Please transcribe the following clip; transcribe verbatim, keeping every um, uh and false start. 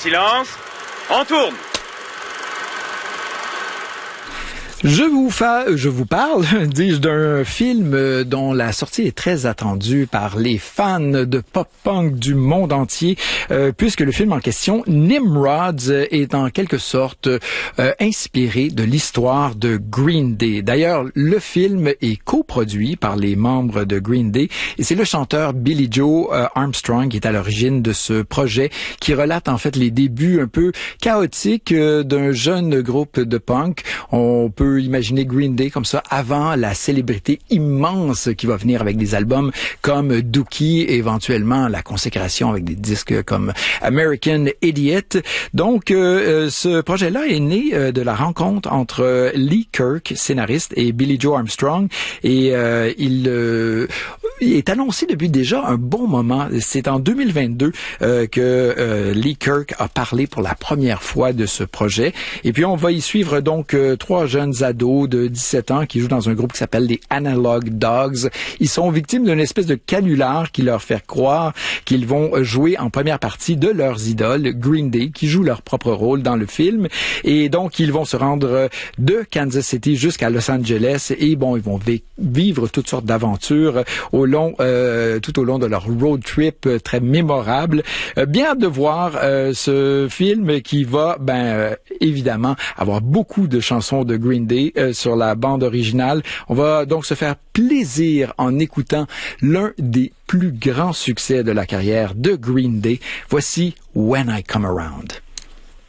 silence. On tourne. Je vous fa... je vous parle, dis-je, d'un film dont la sortie est très attendue par les fans de pop-punk du monde entier, euh, puisque le film en question, Nimrods, est en quelque sorte euh, inspiré de l'histoire de Green Day. D'ailleurs, le film est coproduit par les membres de Green Day, et c'est le chanteur Billy Joe euh, Armstrong qui est à l'origine de ce projet, qui relate en fait les débuts un peu chaotiques euh, d'un jeune groupe de punk. On peut imaginer Green Day comme ça avant la célébrité immense qui va venir avec des albums comme Dookie et éventuellement la consécration avec des disques comme American Idiot. Donc, euh, ce projet-là est né euh, de la rencontre entre Lee Kirk, scénariste, et Billy Joe Armstrong. Et euh, il, euh, il est annoncé depuis déjà un bon moment. C'est en deux mille vingt-deux euh, que euh, Lee Kirk a parlé pour la première fois de ce projet. Et puis, on va y suivre donc euh, trois jeunes ados de dix-sept ans qui jouent dans un groupe qui s'appelle les Analog Dogs. Ils sont victimes d'une espèce de canular qui leur fait croire qu'ils vont jouer en première partie de leurs idoles, Green Day, qui jouent leur propre rôle dans le film. Et donc, ils vont se rendre de Kansas City jusqu'à Los Angeles et bon, ils vont vi- vivre toutes sortes d'aventures au long, euh, tout au long de leur road trip très mémorable. Euh, bien hâte de voir euh, ce film qui va, ben, euh, évidemment, avoir beaucoup de chansons de Green Day euh, sur la bande originale. On va donc se faire plaisir en écoutant l'un des plus grands succès de la carrière de Green Day. Voici When I Come Around.